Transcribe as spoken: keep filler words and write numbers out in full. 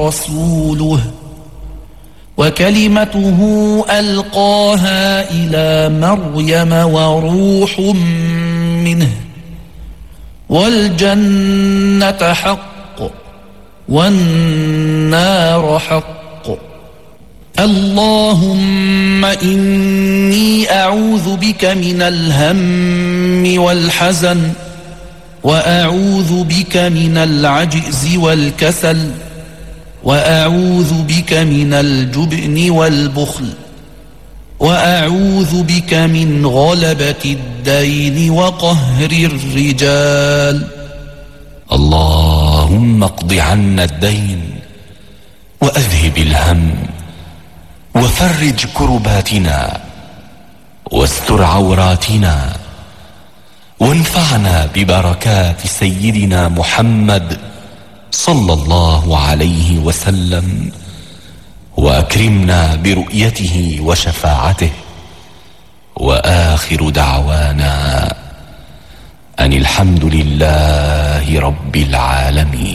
رسوله وكلمته ألقاها إلى مريم وروح منه والجنة حق والنار حق. اللهم إني أعوذ بك من الهم والحزن وأعوذ بك من العجز والكسل وأعوذ بك من الجبن والبخل وأعوذ بك من غلبة الدين وقهر الرجال. اللهم اقض عنا الدين وأذهب الهم وفرج كرباتنا واستر عوراتنا وانفعنا ببركات سيدنا محمد صلى الله عليه وسلم وأكرمنا برؤيته وشفاعته. وآخر دعوانا أن الحمد لله رب العالمين.